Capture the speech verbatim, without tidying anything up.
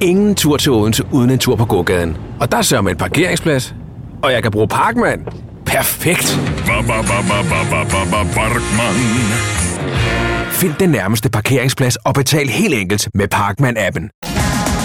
ingen tur til Odense uden en tur på gågaden. Og der sørger man en parkeringsplads, og jeg kan bruge Parkman. Perfekt! Find den nærmeste parkeringsplads og betal helt enkelt med Parkman-appen.